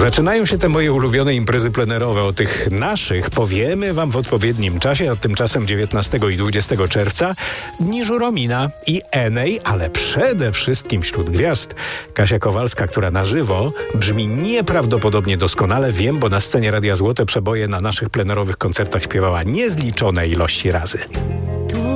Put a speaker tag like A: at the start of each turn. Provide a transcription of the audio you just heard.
A: Zaczynają się te moje ulubione imprezy plenerowe. O tych naszych powiemy wam w odpowiednim czasie, a tymczasem 19 i 20 czerwca dni Żuromina i Enej, ale przede wszystkim wśród gwiazd Kasia Kowalska, która na żywo brzmi nieprawdopodobnie doskonale. Wiem, bo na scenie Radia Złote Przeboje na naszych plenerowych koncertach śpiewała niezliczone ilości razy.